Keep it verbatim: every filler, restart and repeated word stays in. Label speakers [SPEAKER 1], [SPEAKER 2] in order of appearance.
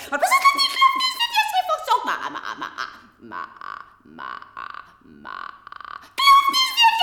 [SPEAKER 1] Maar pas het niet geloof niet dat jij schreef zo. Ma, ma, ma, ma, ma, ma, ma. Geloof niet